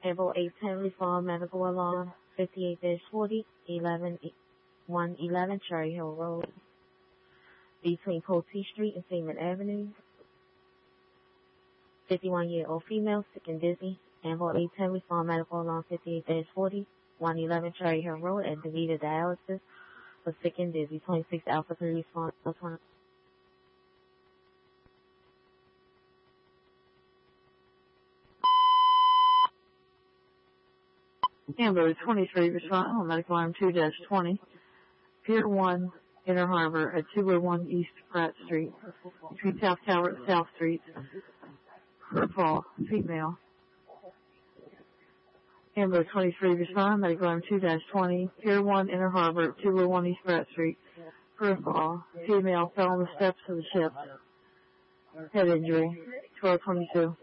April 810 respond medical alarm 58-40 111 Cherry Hill Road between Poteet Street and Seaman Avenue. 51-year-old female sick and dizzy. April 810 respond medical alarm 58-40 111 Cherry Hill Road at DeVita Dialysis for sick and dizzy. 26 Alpha 3 response. Amber 23 respond on medical alarm 2-20, Pier 1, Inner Harbor at 201 East Pratt Street, between South Tower and South Street, for a fall, female. Amber 23 respond medical alarm 2-20, Pier 1, Inner Harbor at 201 East Pratt Street, for a fall, female, fell on the steps of the ship, head injury, 1222.